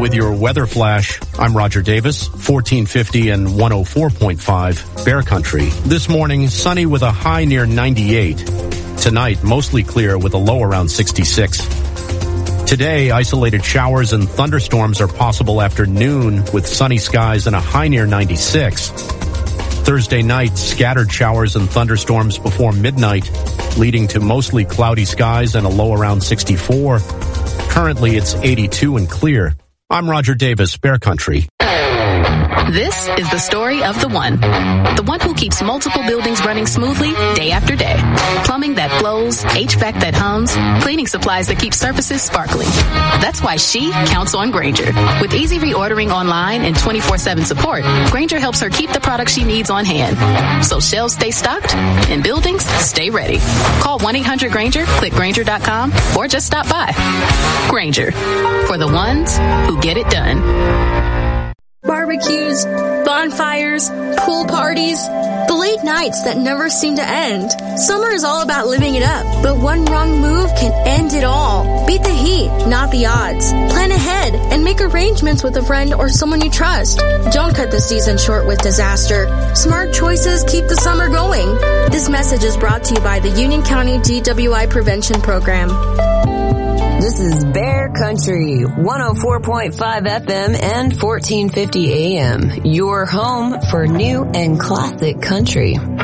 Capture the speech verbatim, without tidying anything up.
with your weather flash. I'm Roger Davis, fourteen fifty and one oh four point five Bear Country. This morning, sunny with a high near ninety-eight. Tonight, mostly clear with a low around sixty-six. Today, isolated showers and thunderstorms are possible after noon with sunny skies and a high near ninety-six. Thursday night, scattered showers and thunderstorms before midnight, leading to mostly cloudy skies and a low around sixty-four. Currently, it's eighty-two and clear. I'm Roger Davis, Bear Country. This is the story of the one. The one who keeps multiple buildings running smoothly day after day. Plumbing that flows, H V A C that hums, cleaning supplies that keep surfaces sparkling. That's why she counts on Grainger. With easy reordering online and twenty-four seven support, Grainger helps her keep the products she needs on hand. So shelves stay stocked and buildings stay ready. Call one eight hundred Grainger, click Grainger dot com, or just stop by. Grainger, for the ones who get it done. Barbecues, bonfires, pool parties, the late nights that never seem to end. Summer is all about living it up, but one wrong move can end it all. Beat the heat, not the odds. Plan ahead and make arrangements with a friend or someone you trust. Don't cut the season short with disaster. Smart choices keep the summer going. This message is brought to you by the Union County D W I Prevention Program. This is Bear Country, one oh four point five F M and fourteen fifty A M, your home for new and classic country.